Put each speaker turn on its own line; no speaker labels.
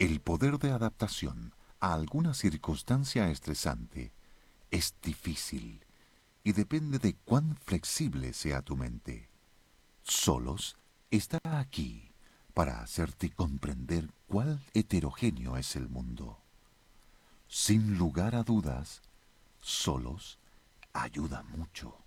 El poder de adaptación a alguna circunstancia estresante es difícil y depende de cuán flexible sea tu mente. Solos está aquí para hacerte comprender cuál heterogéneo es el mundo. Sin lugar a dudas, Solos ayuda mucho.